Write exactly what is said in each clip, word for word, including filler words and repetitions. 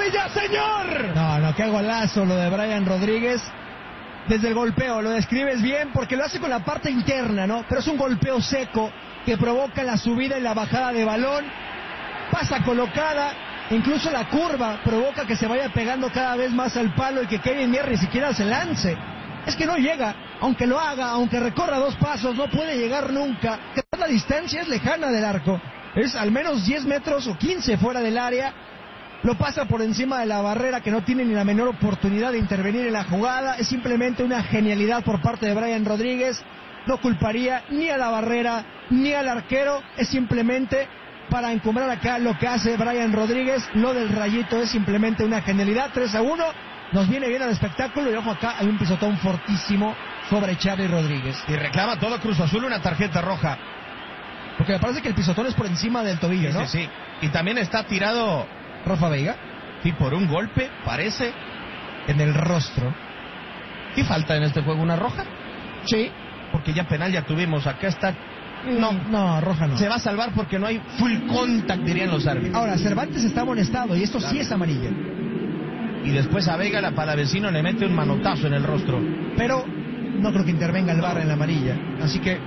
Villaseñor. No, no, qué golazo lo de Brian Rodríguez. Desde el golpeo, lo describes bien porque lo hace con la parte interna, ¿no? Pero es un golpeo seco que provoca la subida y la bajada de balón. Pasa colocada, incluso la curva provoca que se vaya pegando cada vez más al palo y que Kevin Mier ni siquiera se lance. Es que no llega, aunque lo haga, aunque recorra dos pasos, no puede llegar nunca. La distancia es lejana del arco, es al menos diez metros o quince fuera del área. Lo pasa por encima de la barrera, que no tiene ni la menor oportunidad de intervenir en la jugada. Es simplemente una genialidad por parte de Brian Rodríguez. No culparía ni a la barrera ni al arquero. Es simplemente para encumbrar acá lo que hace Brian Rodríguez. Lo del rayito es simplemente una genialidad. tres a uno. Nos viene bien al espectáculo. Y ojo, acá hay un pisotón fortísimo sobre Charly Rodríguez. Y reclama todo Cruz Azul una tarjeta roja. Porque me parece que el pisotón es por encima del tobillo, sí, ¿no? Sí, sí. Y también está tirado Rafa Veiga. Y por un golpe, parece, en el rostro. ¿Y falta en este juego una roja? Sí. Porque ya penal ya tuvimos. Acá está... No, no, roja no. Se va a salvar porque no hay full contact, dirían los árbitros. Ahora, Cervantes está amonestado y esto claro. Sí es amarilla. Y después a Veiga, la palavecino, le mete un manotazo en el rostro. Pero no creo que intervenga el V A R en la amarilla. Así que...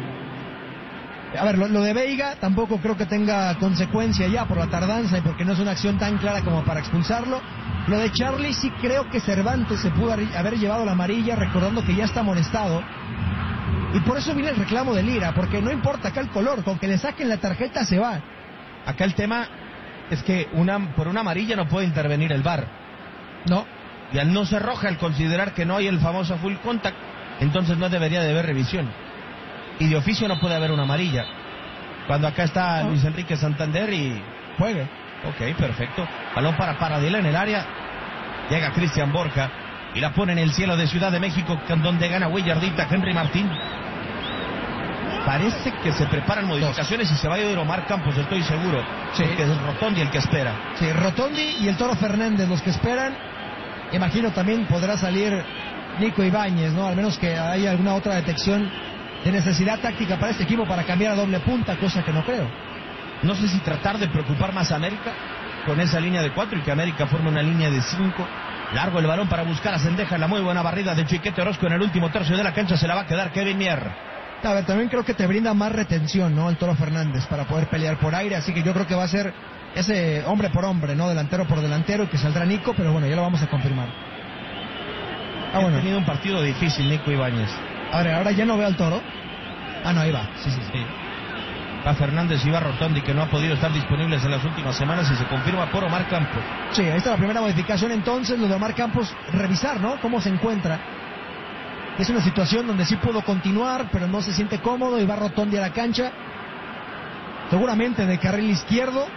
A ver, lo, lo de Veiga tampoco creo que tenga consecuencia ya por la tardanza y porque no es una acción tan clara como para expulsarlo. Lo de Charly sí creo que Cervantes se pudo haber llevado la amarilla, recordando que ya está amonestado. Y por eso viene el reclamo de Lira, porque no importa acá el color, con que le saquen la tarjeta se va. Acá el tema es que una, por una amarilla no puede intervenir el V A R. No. Y al no ser roja, al considerar que no hay el famoso full contact, entonces no debería de haber revisión. Y de oficio no puede haber una amarilla. Cuando acá está no. Luis Enrique Santander y... Juegue. Ok, perfecto. Balón para Paradela en el área. Llega Cristian Borja y la pone en el cielo de Ciudad de México, donde gana Willardita Henry Martín. Parece que se preparan modificaciones Dos. Y se va a ir Omar Campos, estoy seguro. Sí. Que es Rotondi el que espera. Sí, Rotondi y el Toro Fernández los que esperan. Imagino también podrá salir Nico Ibáñez, ¿no? Al menos que haya alguna otra detección de necesidad táctica para este equipo para cambiar a doble punta, cosa que no creo. No sé si tratar de preocupar más a América con esa línea de cuatro y que América forme una línea de cinco. Largo el balón para buscar a Cendeja, la muy buena barrida de Chiquete Orozco en el último tercio de la cancha, se la va a quedar Kevin Mier. A ver, también creo que te brinda más retención, ¿no? El Toro Fernández para poder pelear por aire, así que yo creo que va a ser ese hombre por hombre, ¿no? Delantero por delantero y que saldrá Nico, pero bueno, ya lo vamos a confirmar. Ah, bueno. Ha tenido un partido difícil Nico Ibáñez. A ver, ahora ya no veo al Toro. Ah, no, ahí va. Sí, sí, sí. Va Fernández y va Rotondi, que no ha podido estar disponibles en las últimas semanas y se confirma por Omar Campos. Sí, ahí está la primera modificación entonces, lo de Omar Campos, revisar, ¿no? Cómo se encuentra. Es una situación donde sí pudo continuar, pero no se siente cómodo y va Rotondi a la cancha. Seguramente de carril izquierdo.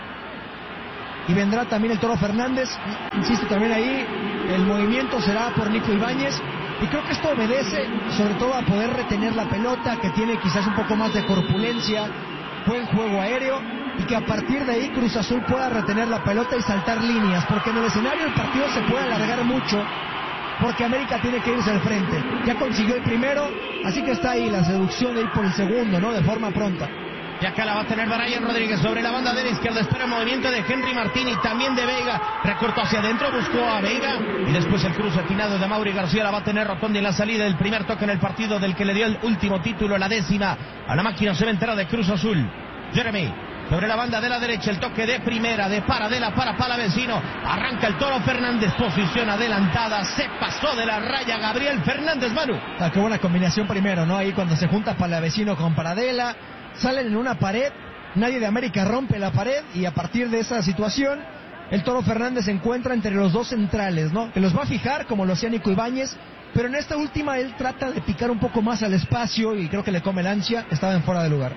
Y vendrá también el Toro Fernández. Insisto también ahí, el movimiento será por Nico Ibáñez. Y creo que esto obedece sobre todo a poder retener la pelota, que tiene quizás un poco más de corpulencia, buen juego aéreo, y que a partir de ahí Cruz Azul pueda retener la pelota y saltar líneas, porque en el escenario el partido se puede alargar mucho, porque América tiene que irse al frente. Ya consiguió el primero, así que está ahí la seducción de ir por el segundo, ¿no? De forma pronta. Y acá la va a tener Brian Rodríguez sobre la banda de la izquierda. Espera el movimiento de Henry Martín y también de Veiga. Recortó hacia adentro, buscó a Veiga. Y después el cruce atinado de Mauri García. La va a tener Rotondi en la salida del primer toque en el partido del que le dio el último título, la décima, a la máquina cementera de Cruz Azul. Jeremy. Sobre la banda de la derecha, el toque de primera de Paradela para Palavecino. Arranca el Toro Fernández, posición adelantada. Se pasó de la raya Gabriel Fernández, Manu. Ah, qué buena combinación primero, ¿no? Ahí cuando se junta Palavecino con Paradela. Salen en una pared, nadie de América rompe la pared y a partir de esa situación el Toro Fernández se encuentra entre los dos centrales, ¿no? Que los va a fijar como lo hacía Nico Ibáñez, pero en esta última él trata de picar un poco más al espacio y creo que le come el ansia, estaba en fuera de lugar.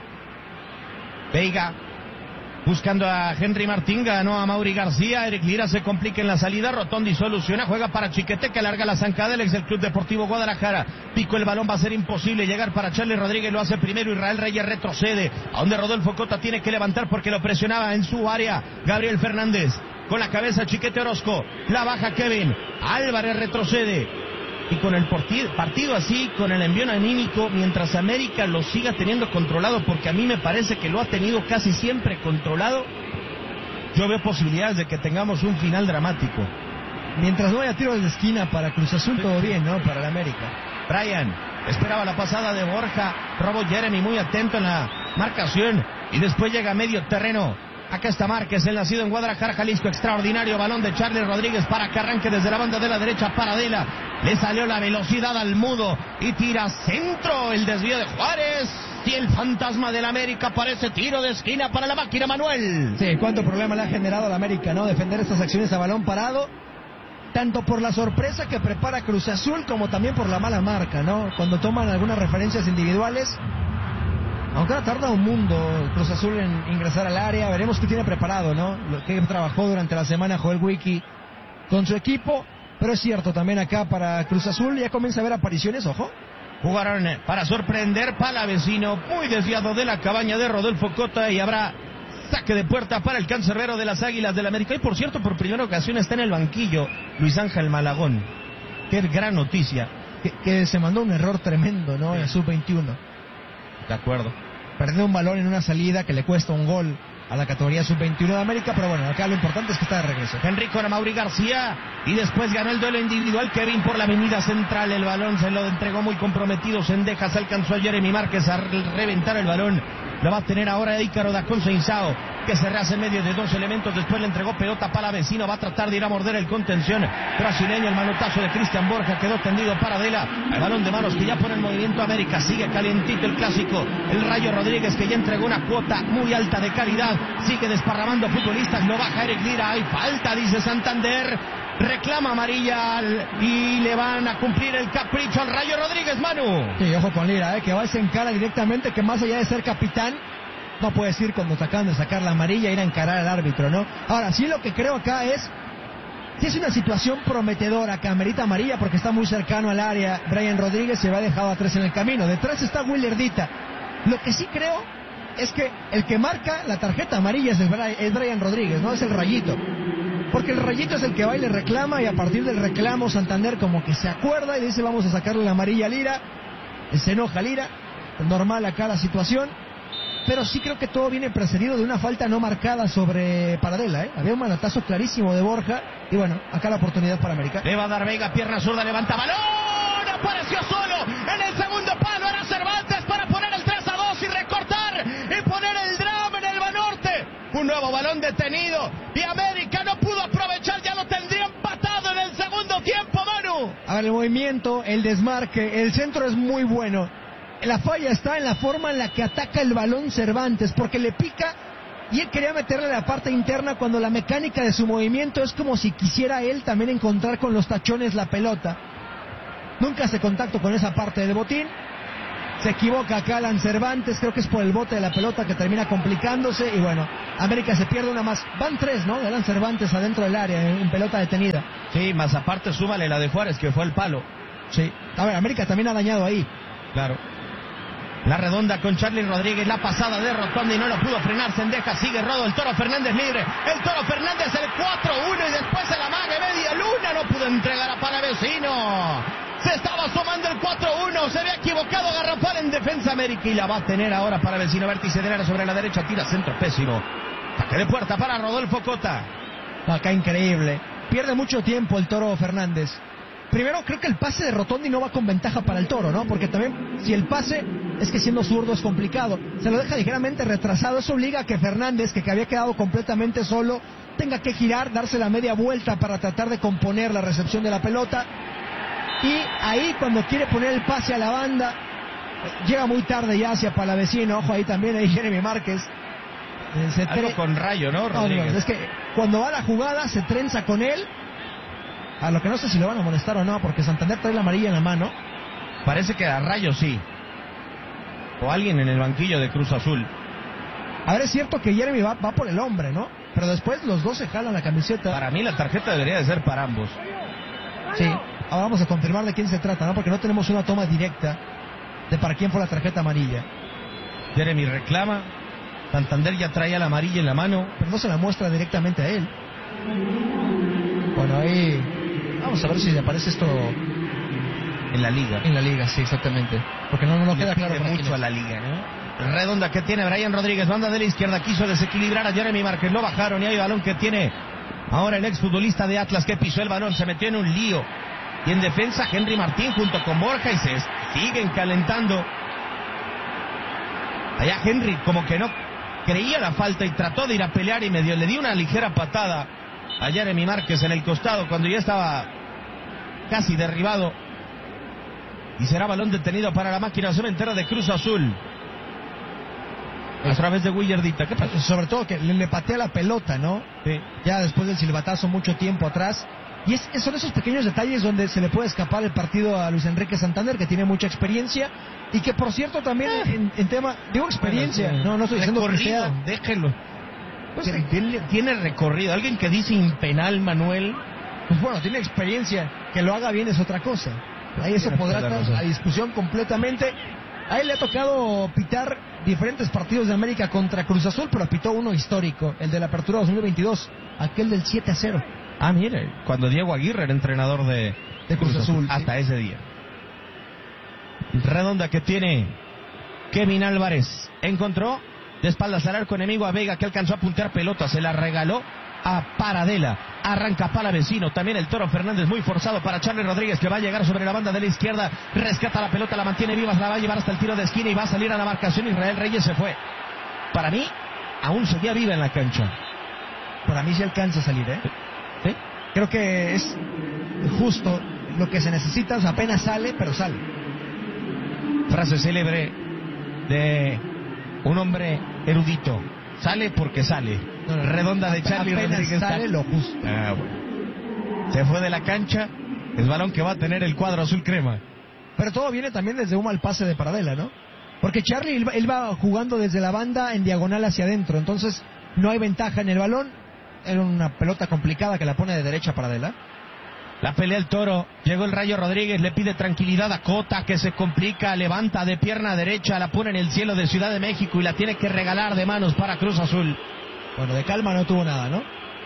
Veiga buscando a Henry Martín, ganó a Mauri García. Eric Lira se complica en la salida. Rotondi soluciona, juega para Chiquete, que alarga la zancada del ex del Club Deportivo Guadalajara. Pico el balón, va a ser imposible llegar para Charly Rodríguez, lo hace primero. Israel Reyes retrocede, a donde Rodolfo Cota tiene que levantar porque lo presionaba en su área Gabriel Fernández. Con la cabeza Chiquete Orozco, la baja Kevin. Álvarez retrocede. Y con el partido así, con el envío anímico, mientras América lo siga teniendo controlado, porque a mí me parece que lo ha tenido casi siempre controlado, yo veo posibilidades de que tengamos un final dramático. Mientras no haya tiros de esquina para Cruz Azul, todo bien, ¿no? Para el América. Brian esperaba la pasada de Borja, robó Jeremy muy atento en la marcación y después llega a medio terreno. Acá está Márquez, el nacido en Guadalajara, Jalisco, extraordinario balón de Charlie Rodríguez para que arranque desde la banda de la derecha para Adela. Le salió la velocidad al mudo y tira centro, el desvío de Juárez. Y el fantasma del América parece tiro de esquina para la máquina, Manuel. Sí, cuánto problema le ha generado al América, ¿no? Defender estas acciones a balón parado, tanto por la sorpresa que prepara Cruz Azul como también por la mala marca, ¿no? Cuando toman algunas referencias individuales, aunque ahora tarda un mundo Cruz Azul en ingresar al área, veremos qué tiene preparado, ¿no? Lo que trabajó durante la semana Joel Wiki con su equipo, pero es cierto, también acá para Cruz Azul ya comienza a haber apariciones, ojo. Jugaron para sorprender, Palavecino muy desviado de la cabaña de Rodolfo Cota y habrá saque de puerta para el cancerbero de las Águilas del América. Y por cierto, por primera ocasión está en el banquillo Luis Ángel Malagón. Qué gran noticia. Que, que se mandó un error tremendo, ¿no? Sí. En sub veintiuno. De acuerdo. Perdió un balón en una salida que le cuesta un gol a la categoría sub veintiuno de América, pero bueno, acá lo importante es que está de regreso. Enrico Mauri García y después ganó el duelo individual Kevin por la avenida central. El balón se lo entregó muy comprometido Sendejas, alcanzó a Jeremy Márquez a reventar el balón. Lo va a tener ahora Ícaro da Conceição, que se rehace en medio de dos elementos. Después le entregó pelota para Vecino, va a tratar de ir a morder el contención brasileño. El manotazo de Cristian Borja quedó tendido para Adela. El balón de manos que ya pone en movimiento América. Sigue calientito el clásico. El Rayo Rodríguez, que ya entregó una cuota muy alta de calidad, sigue desparramando futbolistas. Lo baja Eric Lira. Hay falta, dice Santander. Reclama amarilla y le van a cumplir el capricho al Rayo Rodríguez, Manu. Sí, ojo con Lira, eh, que va a encara directamente, que más allá de ser capitán, no puedes ir cuando te acaban de sacar la amarilla, ir a encarar al árbitro, ¿no? Ahora, sí, lo que creo acá es, sí es una situación prometedora que amerita amarilla porque está muy cercano al área. Brian Rodríguez se va dejado atrás en el camino. Detrás está Willerdita. Lo que sí creo es que el que marca la tarjeta amarilla es, el Brian, es Brian Rodríguez, no es el Rayito. Porque el Rayito es el que va y le reclama, y a partir del reclamo Santander como que se acuerda y dice vamos a sacarle la amarilla a Lira. Se enoja Lira, normal acá la situación, pero sí creo que todo viene precedido de una falta no marcada sobre Paradela, ¿eh? Había un manotazo clarísimo de Borja y bueno, acá la oportunidad para América. Le va a dar Vega, pierna zurda, levanta balón, apareció solo en el segundo palo, era Cervantes para poner el tres a dos y recortar y poner el drama en el Banorte. Un nuevo balón detenido y América no pudo aprovechar, ya lo tendría empatado en el segundo tiempo, Manu. A ver, el movimiento, el desmarque, el centro es muy bueno. La falla está en la forma en la que ataca el balón Cervantes, porque le pica y él quería meterle la parte interna cuando la mecánica de su movimiento es como si quisiera él también encontrar con los tachones la pelota. Nunca hace contacto con esa parte del botín. Se equivoca acá Alan Cervantes, creo que es por el bote de la pelota que termina complicándose y bueno, América se pierde una más. Van tres, ¿no? De Alan Cervantes adentro del área en, en pelota detenida. Sí, más aparte súmale la de Juárez que fue el palo. Sí, a ver, América también ha dañado ahí. Claro. La redonda con Charlie Rodríguez, la pasada de Rotondi, no lo pudo frenar Sendejas, sigue Rodo, el Toro Fernández libre, el Toro Fernández el cuatro uno y después el amague media luna, no pudo entregar a Palavecino. Se estaba asomando el cuatro uno, se había equivocado Garrafal en defensa América y la va a tener ahora para Vecino, vértice de área sobre la derecha, tira centro pésimo. Saque de puerta para Rodolfo Cota. Acá increíble, pierde mucho tiempo el Toro Fernández. Primero creo que el pase de Rotondi no va con ventaja para el Toro, ¿no? Porque también si el pase es que siendo zurdo es complicado. Se lo deja ligeramente retrasado, eso obliga a que Fernández, que, que había quedado completamente solo, tenga que girar, darse la media vuelta para tratar de componer la recepción de la pelota. Y ahí cuando quiere poner el pase a la banda, llega muy tarde ya hacia Palavecino, ojo ahí también, ahí Jeremy Márquez. Se Algo tre... con Rayo, ¿no, Rodríguez? No, no, es que cuando va la jugada se trenza con él, a lo que no sé si lo van a molestar o no, porque Santander trae la amarilla en la mano. Parece que a Rayo sí. O alguien en el banquillo de Cruz Azul. A ver, es cierto que Jeremy va, va por el hombre, ¿no? Pero después los dos se jalan la camiseta. Para mí la tarjeta debería de ser para ambos. Sí, ahora vamos a confirmar de quién se trata, ¿no? Porque no tenemos una toma directa de para quién fue la tarjeta amarilla. Jeremy reclama, Santander ya traía la amarilla en la mano, pero no se la muestra directamente a él. Bueno, ahí vamos a ver si le aparece esto en la liga. En la liga, sí, exactamente. Porque no, no, no queda claro mucho a la liga, ¿no? Redonda que tiene Brian Rodríguez, banda de la izquierda, quiso desequilibrar a Jeremy Márquez, lo bajaron y hay balón que tiene Ahora el exfutbolista de Atlas que pisó el balón, se metió en un lío. Y en defensa Henry Martín junto con Borja y se siguen calentando. Allá Henry como que no creía la falta y trató de ir a pelear y medio le dio una ligera patada a Jeremy Márquez en el costado cuando ya estaba casi derribado. Y será balón detenido para la máquina cementera de Cruz Azul. A través de Willardita. ¿Qué pasó? Sobre todo que le, le patea la pelota, ¿no? Sí. Ya después del silbatazo mucho tiempo atrás. Y es, son esos pequeños detalles donde se le puede escapar el partido a Luis Enrique Santander, que tiene mucha experiencia. Y que, por cierto, también eh. en, en tema... Digo experiencia, bueno, sí. no, no estoy diciendo que sea... Déjelo. Pues sí. tiene, tiene recorrido. Alguien que dice impenal, Manuel... Pues bueno, tiene experiencia. Que lo haga bien es otra cosa. Ahí eso podrá estar a discusión completamente. A él le ha tocado pitar diferentes partidos de América contra Cruz Azul, pero pitó uno histórico, el de la Apertura dos mil veintidós, aquel del siete a cero. Ah, mire, cuando Diego Aguirre era entrenador de, de Cruz, Cruz Azul. Hasta sí. ese día. Redonda que tiene Kevin Álvarez. Encontró de espaldas al arco enemigo a Vega, que alcanzó a puntear pelota, se la regaló a Paradela. Arranca para Vecino, también el Toro Fernández muy forzado para Charly Rodríguez, que va a llegar sobre la banda de la izquierda, rescata la pelota, la mantiene viva, la va a llevar hasta el tiro de esquina y va a salir a la marcación. Israel Reyes se fue. Para mí, aún seguía viva en la cancha. Para mí sí alcanza a salir, ¿eh? ¿Sí? Creo que es justo lo que se necesita, o sea, apenas sale, pero sale. Frase célebre de un hombre erudito: sale porque sale. No, no, Redonda de Charly Rodríguez. Sale lo justo. Ah, bueno. Se fue de la cancha. Es balón que va a tener el cuadro azul crema. Pero todo viene también desde un mal pase de Paradela, ¿no? Porque Charly, él, él va jugando desde la banda en diagonal hacia adentro. Entonces no hay ventaja en el balón. Era una pelota complicada que la pone de derecha Paradela. La pelea el Toro. Llegó el Rayo Rodríguez, le pide tranquilidad a Cota, que se complica, levanta de pierna derecha, la pone en el cielo de Ciudad de México y la tiene que regalar de manos para Cruz Azul. Bueno, de calma no tuvo nada, ¿no?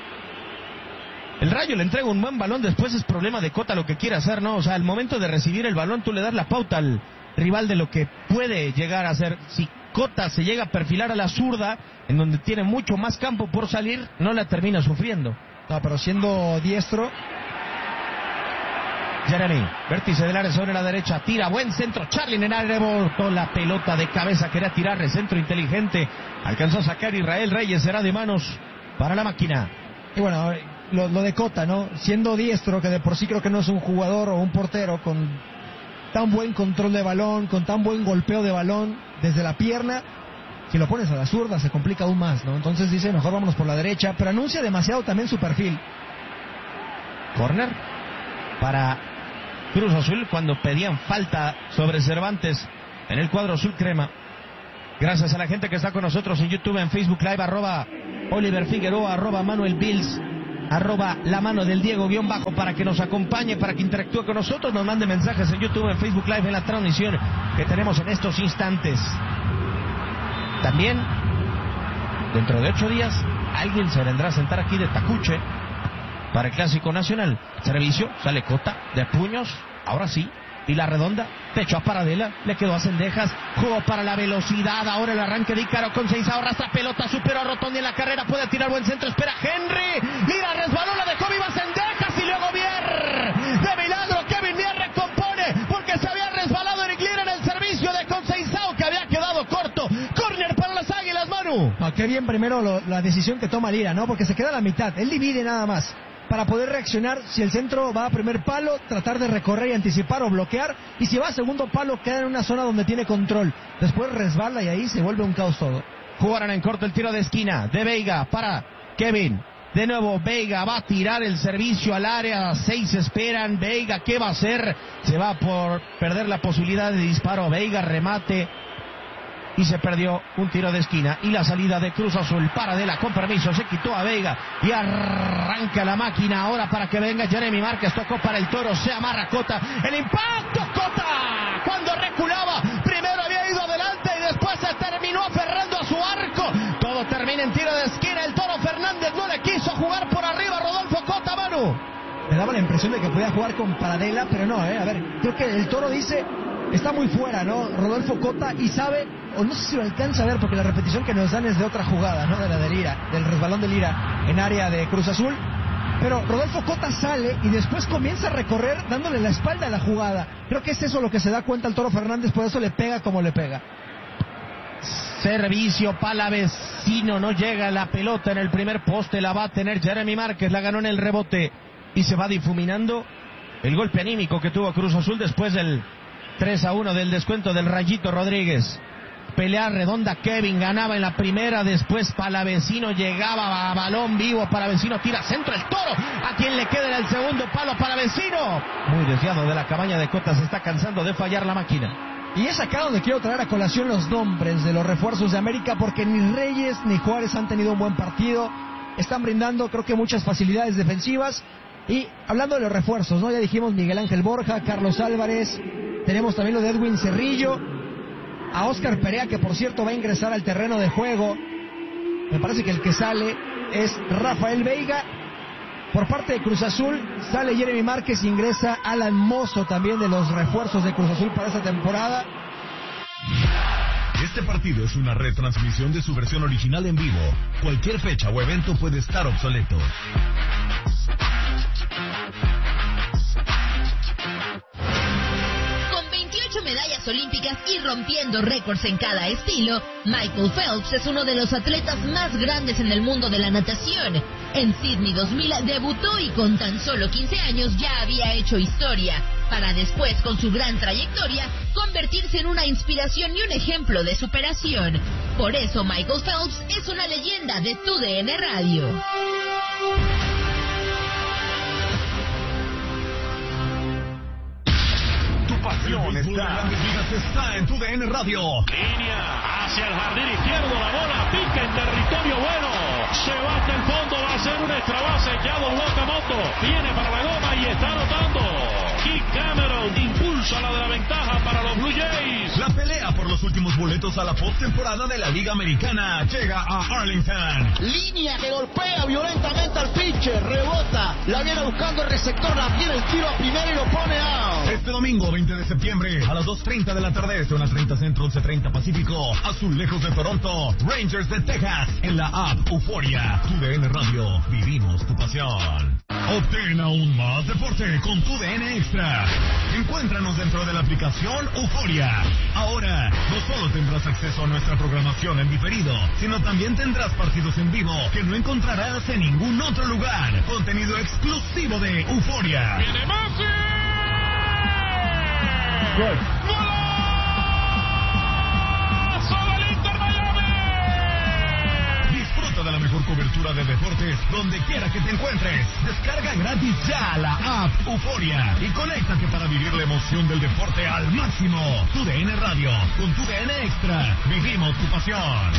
El Rayo le entrega un buen balón, después es problema de Cota lo que quiere hacer, ¿no? O sea, al momento de recibir el balón tú le das la pauta al rival de lo que puede llegar a hacer. Si Cota se llega a perfilar a la zurda, en donde tiene mucho más campo por salir, no la termina sufriendo. No, pero siendo diestro... Jeremy, vértice del área sobre la derecha, tira, buen centro, Charly en el área, rebotó la pelota de cabeza, quería tirar de centro inteligente, alcanzó a sacar Israel Reyes, será de manos para la máquina. Y bueno, lo, lo de Cota, ¿no? Siendo diestro, que de por sí creo que no es un jugador o un portero con tan buen control de balón, con tan buen golpeo de balón desde la pierna, si lo pones a la zurda se complica aún más, ¿no? Entonces dice, mejor vámonos por la derecha, pero anuncia demasiado también su perfil. Corner para Cruz Azul cuando pedían falta sobre Cervantes en el cuadro azul crema. Gracias a la gente que está con nosotros en YouTube, en Facebook Live, arroba Oliver Figueroa, arroba Manuel Bills, arroba la mano del Diego guión bajo, para que nos acompañe, para que interactúe con nosotros, nos mande mensajes en YouTube, en Facebook Live, en la transmisión que tenemos en estos instantes. También, dentro de ocho días, alguien se vendrá a sentar aquí de tacuche para el Clásico Nacional. Servicio, sale Cota, de puños, ahora sí, y la redonda, pecho a Paradela, le quedó a Cendejas, jugó para la velocidad, ahora el arranque de Ícaro con seis, ahora esta pelota, superó a Rotondi en la carrera, puede tirar buen centro, espera Henry, mira, resbaló, la dejó viva Cendejas, y luego Mier, de milagro, Kevin Mier recompone, porque se había resbalado Eric Lira en el servicio de Conceizao, que había quedado corto, córner para las Águilas, Manu. No, qué bien primero lo, la decisión que toma Lira, ¿no? Porque se queda a la mitad, él divide nada más, para poder reaccionar. Si el centro va a primer palo, tratar de recorrer y anticipar o bloquear, y si va a segundo palo, queda en una zona donde tiene control, después resbala y ahí se vuelve un caos todo. Jugarán en corto el tiro de esquina de Veiga para Kevin, de nuevo Veiga va a tirar el servicio al área, seis esperan, Veiga, ¿qué va a hacer? Se va por perder la posibilidad de disparo, Veiga, remate, y se perdió un tiro de esquina. Y la salida de Cruz Azul, Paradela con permiso, se quitó a Veiga y arranca la máquina ahora para que venga Jeremy Márquez, tocó para el Toro, se amarra Cota, el impacto, Cota cuando reculaba, primero había ido adelante y después se terminó aferrando a su arco, todo termina en tiro de esquina, el Toro Fernández no le quiso jugar por arriba, Rodolfo Cota, Manu. Me daba la impresión de que podía jugar con Paradela, pero no, eh, a ver, creo que el Toro dice, está muy fuera, ¿no? Rodolfo Cota, y sabe, o no sé si lo alcanza a ver, porque la repetición que nos dan es de otra jugada, ¿no? De la de Lira, del resbalón de Lira en área de Cruz Azul. pero Rodolfo Cota sale y después comienza a recorrer dándole la espalda a la jugada. Creo que es eso lo que se da cuenta el Toro Fernández, por eso le pega como le pega. Servicio Palavecino, no llega la pelota en el primer poste, la va a tener Jeremy Márquez, la ganó en el rebote y se va difuminando el golpe anímico que tuvo Cruz Azul después del tres a uno del descuento del Rayito Rodríguez. Pelea redonda, Kevin ganaba en la primera, después Palavecino llegaba a balón vivo, Palavecino tira centro, el Toro, a quien le queda en el segundo palo, Palavecino, muy desviado de la cabaña de Cota, se está cansando de fallar la máquina. Y es acá donde quiero traer a colación los nombres de los refuerzos de América, porque ni Reyes ni Juárez han tenido un buen partido, están brindando creo que muchas facilidades defensivas. Y hablando de los refuerzos, ¿no? Ya dijimos Miguel Ángel Borja, Carlos Álvarez, tenemos también lo de Edwin Cerrillo, a Óscar Perea, que por cierto va a ingresar al terreno de juego. Me parece que el que sale es Rafael Veiga. Por parte de Cruz Azul sale Jeremy Márquez, ingresa Alan Mozo, también de los refuerzos de Cruz Azul para esta temporada. Este partido es una retransmisión de su versión original en vivo. Cualquier fecha o evento puede estar obsoleto. Medallas olímpicas y rompiendo récords en cada estilo, Michael Phelps es uno de los atletas más grandes en el mundo de la natación. En Sydney dos mil debutó y con tan solo quince años ya había hecho historia, para después, con su gran trayectoria, convertirse en una inspiración y un ejemplo de superación. Por eso Michael Phelps es una leyenda de Tu D N Radio. Pasión está. está en Tu D N Radio. Línea hacia el jardín izquierdo, la bola pica en territorio bueno. Se va hasta el fondo, va a ser un extra base. Ya dobló Okamoto, viene para la goma y está anotando. Keith Cameron impulsa la de la ventaja para los Blue Jays. La pelea por los últimos boletos a la postemporada de la Liga Americana llega a Arlington. Línea que golpea violentamente al pitcher, rebota, la viene buscando el receptor, la tiene el tiro a primera y lo pone out. Este domingo veinte de septiembre a las dos treinta de la tarde, una treinta Centro, once treinta Pacífico, Azulejos de Toronto, Rangers de Texas, en la app Euforia. Tu D N Radio, vivimos tu pasión. Obtén aún más deporte con Tu D N Extra. Encuéntranos dentro de la aplicación Euforia. Ahora, no solo tendrás acceso a nuestra programación en diferido, sino también tendrás partidos en vivo que no encontrarás en ningún otro lugar. Contenido exclusivo de Euforia. ¡Viene Messi! Gol. Disfruta de la mejor cobertura de deportes donde quiera que te encuentres. Descarga gratis ya la app Euforia y conéctate para vivir la emoción del deporte al máximo. Tu D N Radio, con Tu D N Extra, vivimos tu pasión.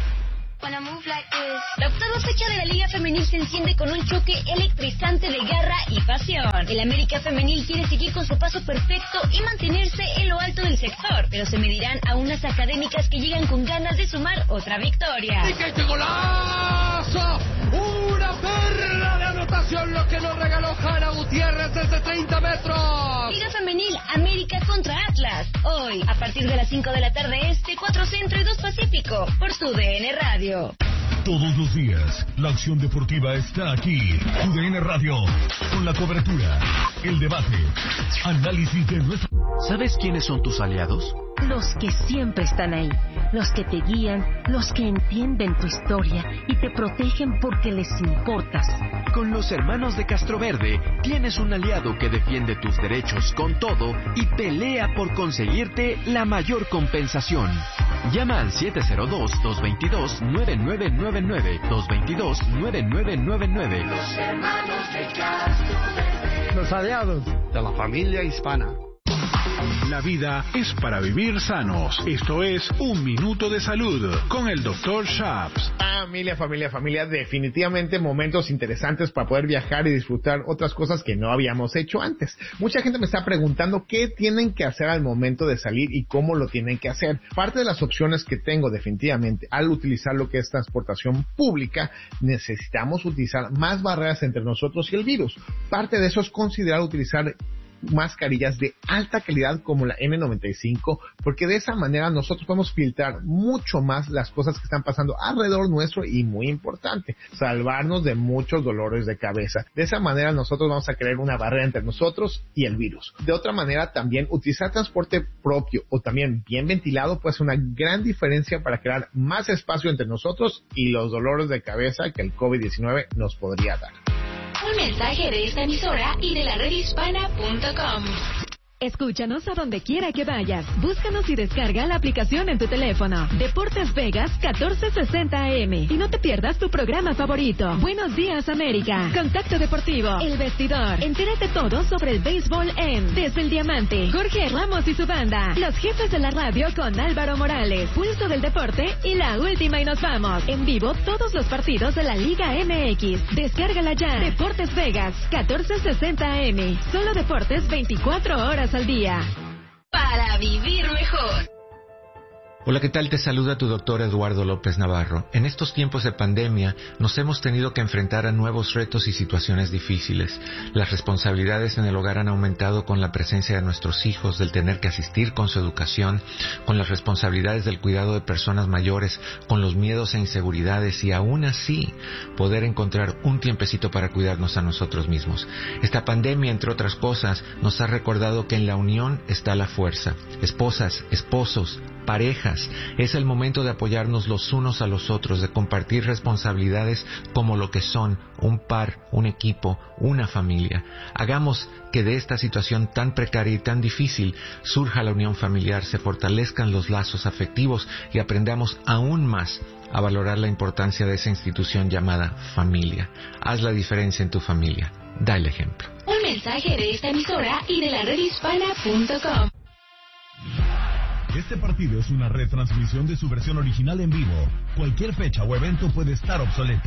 La octava fecha de la Liga Femenil se enciende con un choque electrizante de garra y pasión. El América Femenil quiere seguir con su paso perfecto y mantenerse en lo alto del sector, pero se medirán a unas académicas que llegan con ganas de sumar otra victoria. ¡Y que este golazo! ¡Una perla de anotación! Lo que nos regaló Jana Gutiérrez desde treinta metros. Liga Femenil, América contra Atlas. Hoy, a partir de las cinco de la tarde este, cuatro Centro y dos Pacífico, por Tu D N Radio. Todos los días, la acción deportiva está aquí. Tu D N Radio, con la cobertura, el debate, análisis de nuestro... ¿Sabes quiénes son tus aliados? Los que siempre están ahí, los que te guían, los que entienden tu historia y te protegen porque les importas. Con los hermanos de Castroverde tienes un aliado que defiende tus derechos con todo y pelea por conseguirte la mayor compensación. Llama al siete cero dos, dos dos dos, nueve nueve nueve nueve, dos dos dos, nueve nueve nueve nueve. Los hermanos de Castroverde. Los aliados de la familia hispana. La vida es para vivir sanos. Esto es Un Minuto de Salud con el doctor Shaps. Familia, familia, familia, definitivamente momentos interesantes para poder viajar y disfrutar otras cosas que no habíamos hecho antes. Mucha gente me está preguntando qué tienen que hacer al momento de salir y cómo lo tienen que hacer. Parte de las opciones que tengo definitivamente al utilizar lo que es transportación pública, necesitamos utilizar más barreras entre nosotros y el virus. Parte de eso es considerar utilizar mascarillas de alta calidad como la N noventa y cinco, porque de esa manera nosotros podemos filtrar mucho más las cosas que están pasando alrededor nuestro y, muy importante, salvarnos de muchos dolores de cabeza. De esa manera nosotros vamos a crear una barrera entre nosotros y el virus. De otra manera, también utilizar transporte propio o también bien ventilado puede ser una gran diferencia para crear más espacio entre nosotros y los dolores de cabeza que el COVID diecinueve nos podría dar. Un mensaje de esta emisora y de la red hispana punto com. Escúchanos a donde quiera que vayas. Búscanos y descarga la aplicación en tu teléfono. Deportes Vegas catorce sesenta A M. Y no te pierdas tu programa favorito. Buenos días, América. Contacto Deportivo. El Vestidor. Entérate todo sobre el béisbol en Desde el Diamante. Jorge Ramos y su banda. Los jefes de la radio con Álvaro Morales. Pulso del Deporte y La Última y nos vamos. En vivo todos los partidos de la Liga M X. Descárgala ya. Deportes Vegas catorce sesenta A M. Solo deportes veinticuatro horas al día. Para vivir mejor. Hola, ¿qué tal? Te saluda tu doctor Eduardo López Navarro. En estos tiempos de pandemia nos hemos tenido que enfrentar a nuevos retos y situaciones difíciles. Las responsabilidades en el hogar han aumentado con la presencia de nuestros hijos, del tener que asistir con su educación, con las responsabilidades del cuidado de personas mayores, con los miedos e inseguridades y aún así poder encontrar un tiempecito para cuidarnos a nosotros mismos. Esta pandemia, entre otras cosas, nos ha recordado que en la unión está la fuerza. Esposas, esposos, parejas, es el momento de apoyarnos los unos a los otros, de compartir responsabilidades como lo que son un par, un equipo, una familia. Hagamos que de esta situación tan precaria y tan difícil surja la unión familiar, se fortalezcan los lazos afectivos y aprendamos aún más a valorar la importancia de esa institución llamada familia. Haz la diferencia en tu familia. Da el ejemplo. Un mensaje de esta emisora y de la red hispana punto com. Este partido es una retransmisión de su versión original en vivo. Cualquier fecha o evento puede estar obsoleto.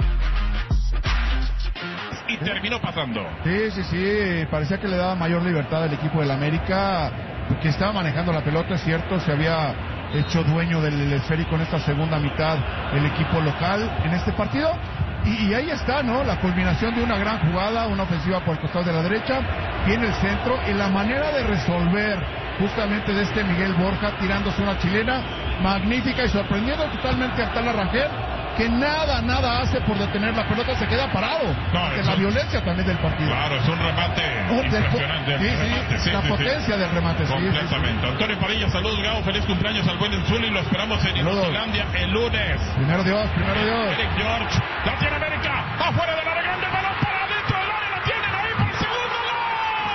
Y terminó pasando. Sí, sí, sí. Parecía que le daba mayor libertad al equipo del América, que estaba manejando la pelota, es cierto. Se había hecho dueño del esférico en esta segunda mitad el equipo local en este partido. Y, y ahí está, ¿no? La culminación de una gran jugada, una ofensiva por el costado de la derecha, viene el centro y la manera de resolver justamente de este Miguel Borja tirándose una chilena magnífica y sorprendiendo totalmente a Tala Rangel, que nada, nada hace por detener la pelota, se queda parado. No, de la un... violencia también del partido. Claro, es un remate oh, impresionante. Sí, sí, remate, sí, la sí, potencia sí. del remate. Completamente. Sí, sí, sí. Antonio Padilla, saludos, Gao, feliz cumpleaños al buen Enzuli, lo esperamos en Islandia el lunes. Primero Dios, primero Dios. Eric George, la tiene América, afuera de